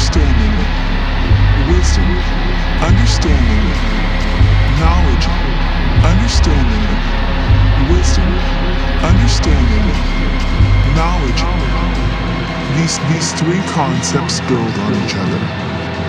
understanding, wisdom, understanding, knowledge, understanding, wisdom, understanding, knowledge. These three concepts build on each other.